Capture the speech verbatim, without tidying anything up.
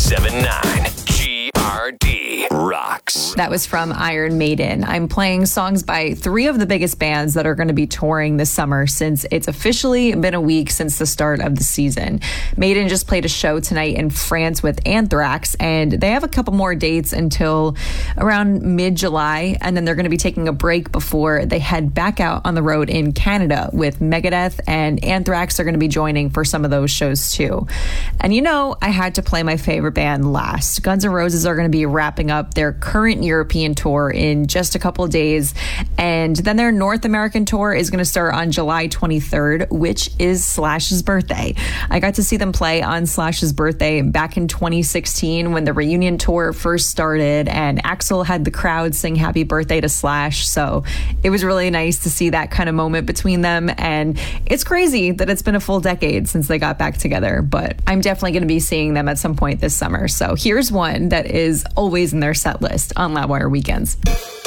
seven nine G R D rocks. That was from Iron Maiden. I'm playing songs by three of the biggest bands that are going to be touring this summer since it's officially been a week since the start of the season. Maiden just played a show tonight in France with Anthrax, and they have a couple more dates until around mid-July, and then they're going to be taking a break before they head back out on the road in Canada with Megadeth, and Anthrax are going to be joining for some of those shows too. And you know, I had to play my favorite band last. Guns N' Roses are going to be wrapping up their current European tour in just a couple of days, and then their North American tour is going to start on July twenty-third, which is Slash's birthday. I got to see them play on Slash's birthday back in twenty sixteen when the reunion tour first started, and Axl had the crowd sing happy birthday to Slash, so it was really nice to see that kind of moment between them. And it's crazy that it's been a full decade since they got back together, but I'm definitely going to be seeing them at some point this summer. So here's one that is always in their set list on Loudwire Weekends.